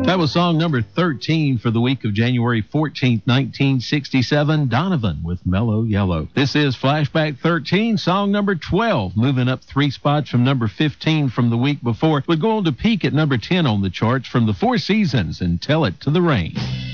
That was song number 13 for the week of January 14th, 1967, Donovan with Mellow Yellow. This is Flashback 13, song number 12, moving up 3 spots from number 15 from the week before. We're going to peak at number 10 on the charts from the Four Seasons and Tell It to the Rain.